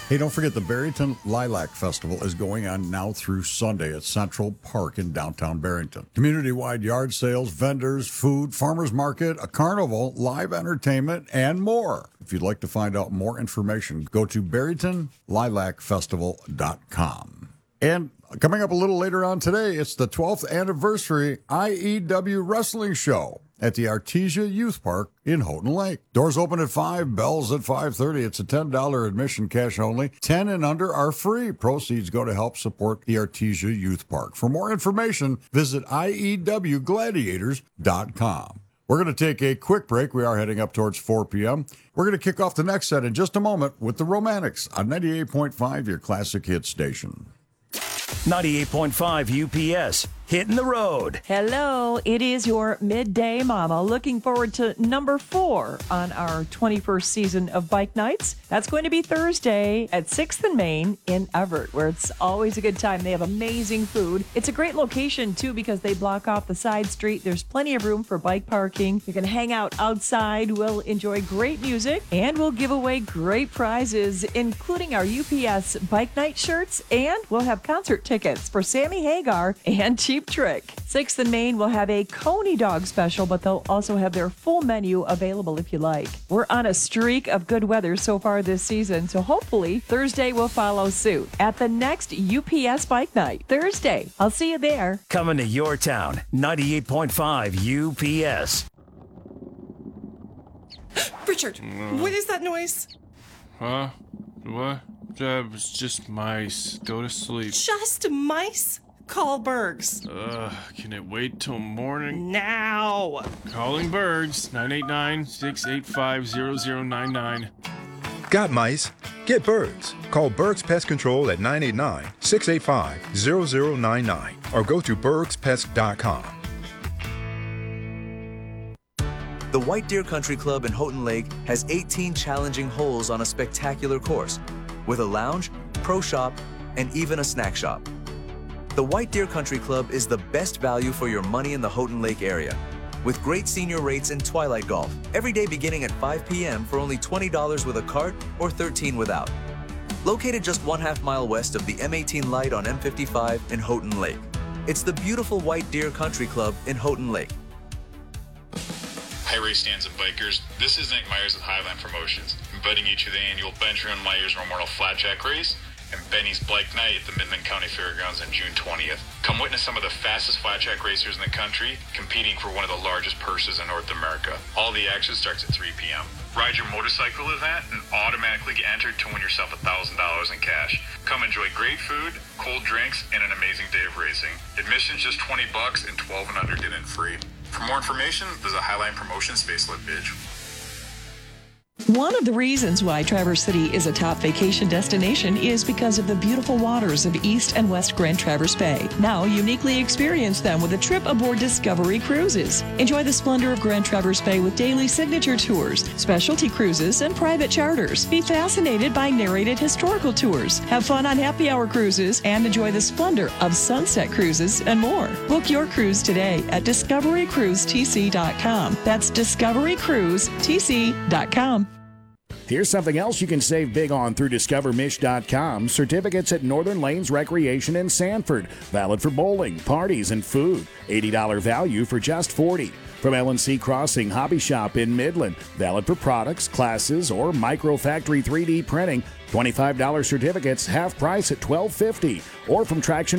Hey, don't forget the Barrington Lilac Festival is going on now through Sunday at Central Park in downtown Barrington. Community-wide yard sales, vendors, food, farmers market, a carnival, live entertainment, and more. If you'd like to find out more information, go to BarringtonLilacFestival.com. And coming up a little later on today, it's the 12th anniversary IEW Wrestling Show at the Artesia Youth Park in Houghton Lake. Doors open at 5, bells at 5:30. It's a $10 admission, cash only. 10 and under are free. Proceeds go to help support the Artesia Youth Park. For more information, visit IEWgladiators.com. We're going to take a quick break. We are heading up towards 4 p.m. We're going to kick off the next set in just a moment with the Romantics on 98.5, your classic hit station. 98.5 UPS, hitting the road. Hello, it is your Midday Mama. Looking forward to number 4 on our 21st season of Bike Nights. That's going to be Thursday at 6th and Main in Everett, where it's always a good time. They have amazing food. It's a great location, too, because they block off the side street. There's plenty of room for bike parking. You can hang out outside. We'll enjoy great music, and we'll give away great prizes, including our UPS Bike Night shirts, and we'll have concert tickets for Sammy Hagar and Cheap Trick. 6th and Main will have a Coney Dog special, but they'll also have their full menu available if you like. We're on a streak of good weather so far this season, so hopefully Thursday will follow suit at the next UPS Bike Night. Thursday. I'll see you there. Coming to your town, 98.5 UPS. Richard, what is that noise? Huh? What? It was just mice. Go to sleep. Just mice? Call Bergs. Can it wait till morning? Now. Calling Bergs. 989-685-0099. Got mice? Get Bergs. Call Bergs Pest Control at 989-685-0099 or go to bergspest.com. The White Deer Country Club in Houghton Lake has 18 challenging holes on a spectacular course, with a lounge, pro shop, and even a snack shop. The White Deer Country Club is the best value for your money in the Houghton Lake area, with great senior rates in Twilight Golf, every day beginning at 5 p.m. for only $20 with a cart or $13 without. Located just 1/2 mile west of the M18 light on M55 in Houghton Lake. It's the beautiful White Deer Country Club in Houghton Lake. Hi, race stands and bikers. This is Nick Myers with Highline Promotions, inviting you to the annual Benjamin Myers Memorial Flatjack Race and Benny's Bike Night at the Midland County Fairgrounds on June 20th. Come witness some of the fastest flatjack racers in the country, competing for one of the largest purses in North America. All the action starts at 3 p.m. Ride your motorcycle event and automatically get entered to win yourself $1,000 in cash. Come enjoy great food, cold drinks, and an amazing day of racing. Admission's just $20 and 12 and under get in free. For more information, visit Highline Promotions Facebook page. One of the reasons why Traverse City is a top vacation destination is because of the beautiful waters of East and West Grand Traverse Bay. Now uniquely experience them with a trip aboard Discovery Cruises. Enjoy the splendor of Grand Traverse Bay with daily signature tours, specialty cruises, and private charters. Be fascinated by narrated historical tours. Have fun on happy hour cruises and enjoy the splendor of sunset cruises and more. Book your cruise today at discoverycruisetc.com. That's discoverycruisetc.com. Here's something else you can save big on through DiscoverMish.com. Certificates at Northern Lanes Recreation in Sanford. Valid for bowling, parties, and food. $80 value for just $40. From LNC Crossing Hobby Shop in Midland. Valid for products, classes, or micro factory 3D printing. $25 certificates, half price at $12.50. Or from Traction